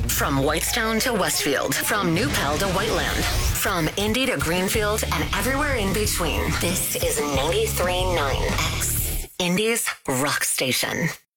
From Whitestown to Westfield, from New Pell to Whiteland, from Indy to Greenfield and everywhere in between. This is 93.9 X, Indy's rock station.